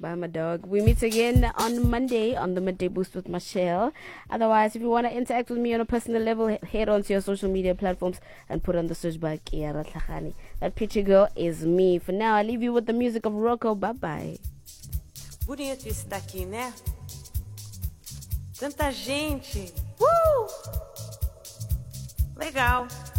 Bye, my dog. We meet again on Monday on the Midday Boost with Michelle. Otherwise, if you want to interact with me on a personal level, head onto your social media platforms and put on the search bar Kiara Tlhagane. That picture girl is me. For now, I leave you with the music of Rocco. Bye-bye. Bonito isso daqui, né? Tanta gente. Legal.